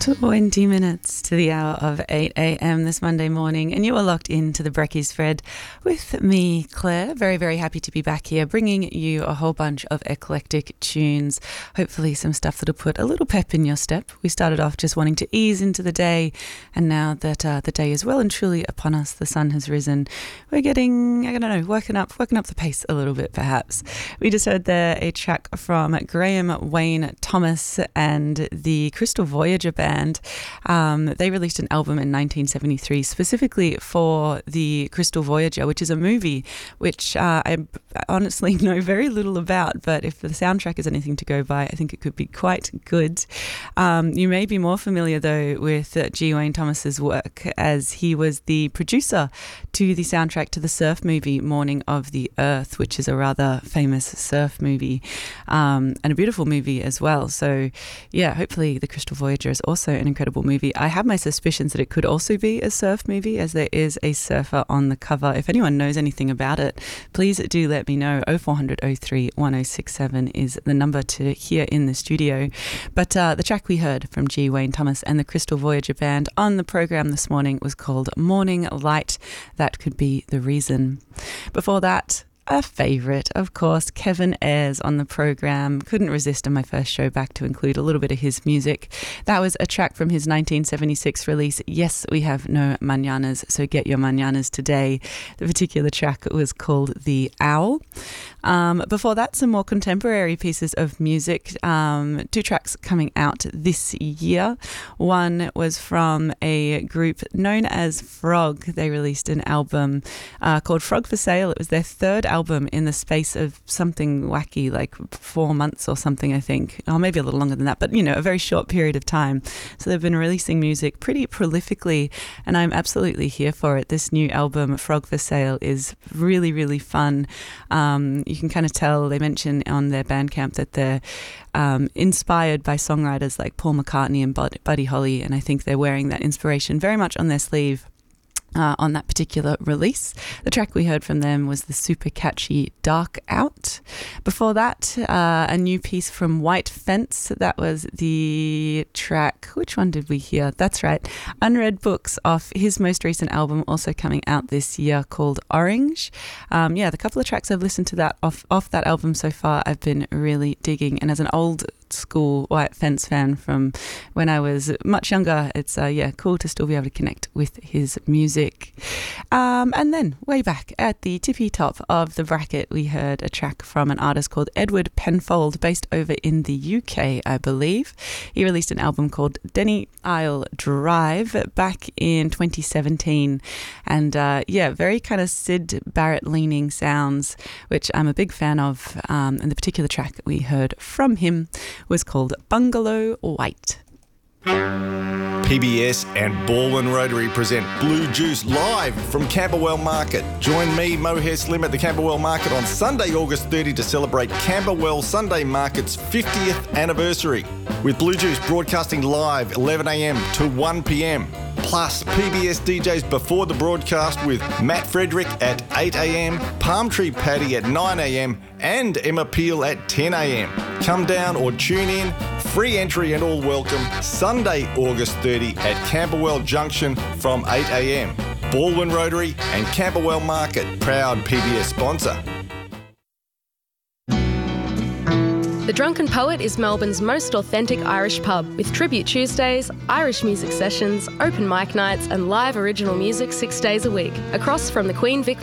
20 minutes to the hour of 8 a.m. this Monday morning, and you are locked into the Brekkie Spread with me, Claire. Very, very happy to be back here, bringing you a whole bunch of eclectic tunes, hopefully some stuff that'll put a little pep in your step. We started off just wanting to ease into the day, and now that the day is well and truly upon us, the sun has risen, we're getting, working up the pace a little bit, perhaps. We just heard there a track from Graham Wayne Thomas and the Crystal Voyager Band. They released an album in 1973 specifically for the Crystal Voyager, which is a movie which I honestly know very little about, but if the soundtrack is anything to go by, I think it could be quite good. You may be more familiar though with G. Wayne Thomas's work, as he was the producer to the soundtrack to the surf movie Morning of the Earth, which is a rather famous surf movie and a beautiful movie as well. So yeah, hopefully the Crystal Voyager is also an incredible movie. I have my suspicions that it could also be a surf movie, as there is a surfer on the cover. If anyone knows anything about it, please do let me know. 0400 03 1067 is the number to hear in the studio. But the track we heard from G. Wayne Thomas and the Crystal Voyager Band on the program this morning was called Morning Light. That could be the reason. Before that, a favourite, of course, Kevin Ayers on the programme. Couldn't resist on my first show back to include a little bit of his music. That was a track from his 1976 release, Yes, We Have No Mañanas, So Get Your Mañanas Today. The particular track was called The Owl. Before that, some more contemporary pieces of music. Two tracks coming out this year. One was from a group known as Frog. They released an album called Frog for Sale. It was their third album in the space of something wacky, like 4 months or something, I think, or maybe a little longer than that, but a very short period of time. So they've been releasing music pretty prolifically, and I'm absolutely here for it. This new album, Frog for Sale, is really, really fun. You can kind of tell, they mention on their Bandcamp that they're inspired by songwriters like Paul McCartney and Buddy Holly, and I think they're wearing that inspiration very much on their sleeve. On that particular release. The track we heard from them was the super catchy Dark Out. Before that, a new piece from White Fence. That was the track, which one did we hear? That's right, Unread Books, off his most recent album, also coming out this year, called Orange. The couple of tracks I've listened to that off that album so far, I've been really digging, and as an old school White Fence fan from when I was much younger, it's cool to still be able to connect with his music. And then way back at the tippy top of the bracket, we heard a track from an artist called Edward Penfold, based over in the UK, I believe. He released an album called Denny Isle Drive back in 2017, and very kind of Syd Barrett leaning sounds, which I'm a big fan of, and the particular track that we heard from him was called Bungalow White. PBS and Baldwin Rotary present Blue Juice live from Camberwell Market. Join me, Mohair Slim, at the Camberwell Market on Sunday, August 30 to celebrate Camberwell Sunday Market's 50th anniversary, with Blue Juice broadcasting live 11am to 1pm. Plus, PBS DJs before the broadcast with Matt Frederick at 8am, Palm Tree Paddy at 9am, and Emma Peel at 10am. Come down or tune in. Free entry and all welcome. Sunday, August 30 at Camberwell Junction from 8am. Baldwin Rotary and Camberwell Market, proud PBS sponsor. The Drunken Poet is Melbourne's most authentic Irish pub, with Tribute Tuesdays, Irish music sessions, open mic nights and live original music 6 days a week. Across from the Queen Vic